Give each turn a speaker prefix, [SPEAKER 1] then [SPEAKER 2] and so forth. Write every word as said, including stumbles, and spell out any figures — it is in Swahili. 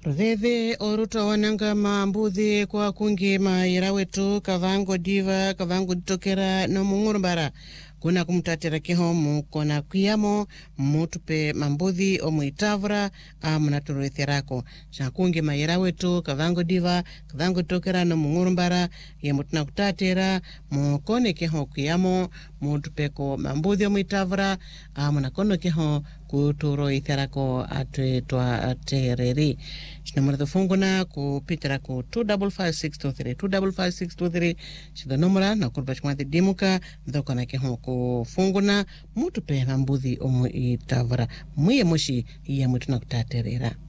[SPEAKER 1] Rudheve oruta wananga maambuzi kwa kungi maira wetu kavango diva kavango ditokera no mungurumbara kuna kumtatira kihomu kona kuyamo mutupe mambuzi omuitavra amunaturuitherako shakungi maira wetu kavango diva kavango ditokera no mungurumbara ye mutuna kutatira mukone kiho kuyamo mutupeko mambuzi omuitavra amunakono kiho kuturo itherako atwe twa atereri Numero de funguna ku pitera ku two five five six two three two five five six two three shida numera na kurba chmati dimuka ndoko na ke ku funguna mutu pe mambuzi omu itavara muye moshi ya mutu na kutaterera